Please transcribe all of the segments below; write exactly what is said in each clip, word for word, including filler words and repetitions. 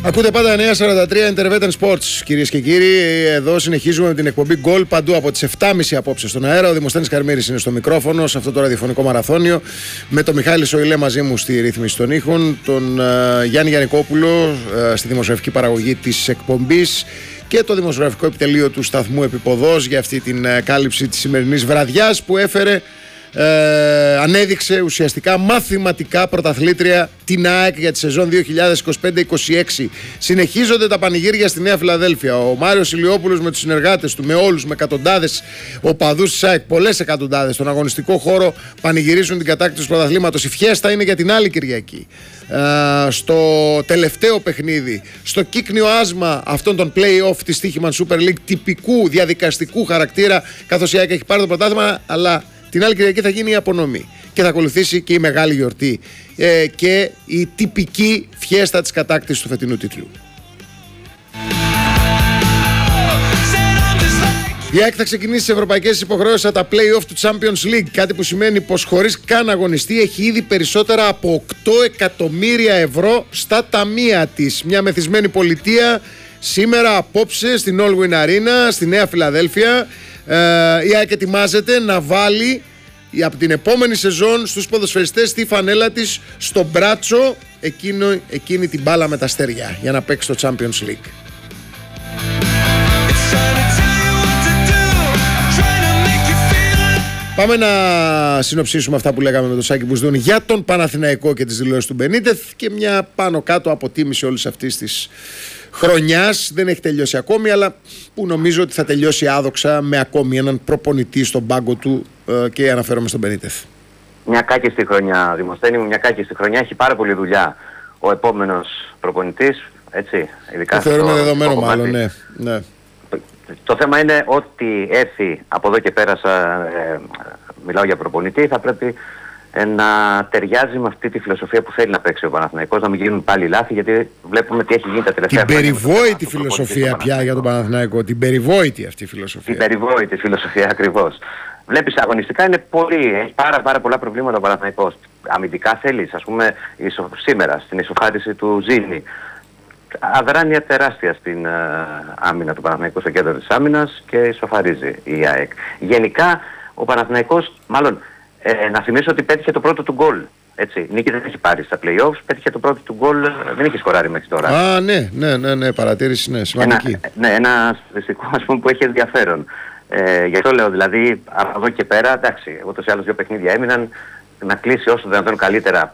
Ακούτε πάντα εννιά σαράντα τρία Intervetan Sports, κυρίες και κύριοι. Εδώ συνεχίζουμε με την εκπομπή Goal παντού από τις επτά και μισή απόψε στον αέρα. Ο Δημοσθένης Καρμύρης είναι στο μικρόφωνο σε αυτό το ραδιοφωνικό μαραθώνιο. Με τον Μιχάλη Σοηλέ μαζί μου στη ρύθμιση των ήχων. Τον uh, Γιάννη Γιαννικόπουλο uh, στη δημοσιογραφική παραγωγή της εκπομπής. Και το δημοσιογραφικό επιτελείο του σταθμού Επιποδός για αυτή την uh, κάλυψη της σημερινής βραδιάς που έφερε. Ε, ανέδειξε ουσιαστικά μαθηματικά πρωταθλήτρια την ΑΕΚ για τη σεζόν δύο χιλιάδες είκοσι πέντε είκοσι έξι. Συνεχίζονται τα πανηγύρια στη Νέα Φιλαδέλφια. Ο Μάριος Ηλιόπουλος με τους συνεργάτες του, με όλους, με εκατοντάδες οπαδούς της ΑΕΚ, πολλές εκατοντάδες στον αγωνιστικό χώρο, πανηγυρίζουν την κατάκτηση του πρωταθλήματος. Η φιέστα είναι για την άλλη Κυριακή. Ε, στο τελευταίο παιχνίδι, στο κύκνιο άσμα αυτών των play-off της Στοίχημαν Super League, τυπικού διαδικαστικού χαρακτήρα, καθώς η ΑΕΚ έχει πάρει το πρωτάθλημα, αλλά την άλλη Κυριακή θα γίνει η απονομή και θα ακολουθήσει και η μεγάλη γιορτή ε, και η τυπική φιέστα της κατάκτησης του φετινού τίτλου. Η ΑΕΚ θα ξεκινήσει τις ευρωπαϊκές υποχρεώσεις από τα play-off του Champions League, κάτι που σημαίνει πως χωρίς καν αγωνιστεί έχει ήδη περισσότερα από οκτώ εκατομμύρια ευρώ στα ταμεία της. Μια μεθυσμένη πολιτεία σήμερα απόψε στην Allwyn Arena στη Νέα Φιλαδέλφια. Η ΑΕΚ ετοιμάζεται να βάλει από την επόμενη σεζόν στους ποδοσφαιριστές τη φανέλα της στο μπράτσο εκείνο, εκείνη την μπάλα με τα αστέρια για να παίξει το Champions League. Πάμε να συνοψίσουμε αυτά που λέγαμε με τον Σάκη Μπουσδούν για τον Παναθηναϊκό και τις δηλώσεις του Μπενίτεθ και μια πάνω κάτω αποτίμηση όλης αυτής της χρονιάς. Δεν έχει τελειώσει ακόμη, αλλά που νομίζω ότι θα τελειώσει άδοξα με ακόμη έναν προπονητή στον πάγκο του ε, και αναφέρομαι στον Μπενίτεθ. Μια κάκιστη χρονιά, Δημοσθένη μου, μια κάκιστη χρονιά. Έχει πάρα πολλή δουλειά ο επόμενος προπονητής, έτσι, ειδικά το θεωρούμε δεδομένο μάλλον, ναι, ναι. Το θέμα είναι ότι έρθει από εδώ και πέρασα, ε, μιλάω για προπονητή, θα πρέπει ε, να ταιριάζει με αυτή τη φιλοσοφία που θέλει να παίξει ο Παναθηναϊκός, να μην γίνουν πάλι λάθη, γιατί βλέπουμε τι έχει γίνει τα τελευταία χρόνια. Την περιβόητη φιλοσοφία πια για τον Παναθηναϊκό, την περιβόητη αυτή φιλοσοφία. Την περιβόητη φιλοσοφία ακριβώς. Βλέπεις, αγωνιστικά είναι πολύ, έχει πάρα, πάρα πολλά προβλήματα ο Παναθηναϊκός. Αμυντικά θέλεις, ας πούμε, ισο, σήμερα στην ισοφάριση του Ζήνη. Αδράνεια τεράστια στην uh, άμυνα του Παναθηναϊκού, στο κέντρο της άμυνας, και ισοφαρίζει η ΑΕΚ. Γενικά ο Παναθηναϊκός, μάλλον ε, να θυμίσω ότι πέτυχε το πρώτο του γκολ. Έτσι, νίκη δεν έχει πάρει στα play-offs, πέτυχε το πρώτο του γκολ, δεν έχει σκοράρει μέχρι τώρα. Α, ναι, ναι, ναι, ναι, παρατήρηση, ναι, σημαντική. Ένα, ναι, ένα στατιστικό, ας πούμε, που έχει ενδιαφέρον. Ε, γι' αυτό λέω, δηλαδή, από εδώ και πέρα, εντάξει, ούτως ή άλλως δύο παιχνίδια έμειναν, να κλείσει όσο δυνατόν καλύτερα.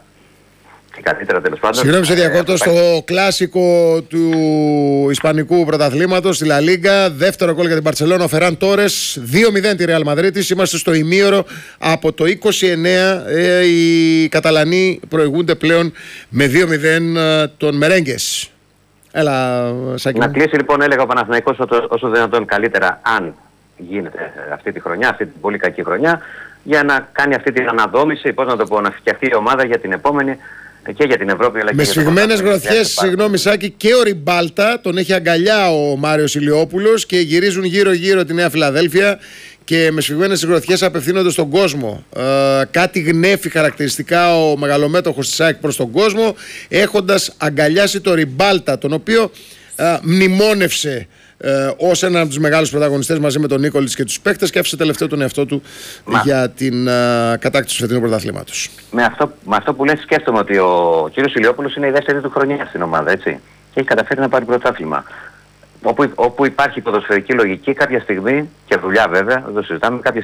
Συγγνώμη σε διακόπτω, στο κλάσικο του Ισπανικού πρωταθλήματος στη Λα Λίγκα, δεύτερο γκολ για την Μπαρτσελόνα, ο Φεράν Τόρες, δύο μηδέν τη Ρεάλ Μαδρίτης. Είμαστε στο ημίωρο, από το είκοσι εννέα ε, οι Καταλανοί προηγούνται πλέον με δύο μηδέν ε, τον Μερέγκες. Έλα, Σάκη. Να κλείσει λοιπόν, έλεγα, ο Παναθηναϊκός όσο, όσο δυνατόν καλύτερα, αν γίνεται αυτή τη χρονιά, αυτή την πολύ κακή χρονιά, για να κάνει αυτή την αναδόμηση, πώς να το πω, να φτιαχτεί η ομάδα για την επόμενη και για την Ευρώπη, αλλά και με σφιγμένες γροθιές, συγγνώμη Σάκη, και ο Ριμπάλτα τον έχει αγκαλιά ο Μάριος Ηλιόπουλος και γυρίζουν γύρω-γύρω τη Νέα Φιλαδέλφια και με σφιγμένες γροθιές απευθύνονται στον κόσμο. Ε, κάτι γνέφει χαρακτηριστικά ο μεγαλομέτωχος της ΑΕΚ προς τον κόσμο, έχοντας αγκαλιάσει το Ριμπάλτα, τον οποίο ε, μνημόνευσε Ε, ως έναν από τους μεγάλους πρωταγωνιστές μαζί με τον Νίκολιτς και τους παίκτες, και άφησε τελευταίο τον εαυτό του Μα. για την uh, κατάκτηση του φετινού πρωταθλήματος. Με αυτό, με αυτό που λες, σκέφτομαι ότι ο κύριος Ηλιόπουλος είναι η δεύτερη του χρονιά στην ομάδα, έτσι, και έχει καταφέρει να πάρει πρωτάθλημα. Όπου, όπου υπάρχει ποδοσφαιρική λογική, κάποια στιγμή, και δουλειά βέβαια, δεν το συζητάμε, κάποια